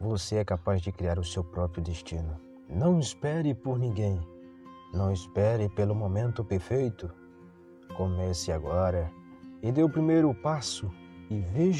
Você é capaz de criar o seu próprio destino. Não espere por ninguém. Não espere pelo momento perfeito. Comece agora e dê o primeiro passo e veja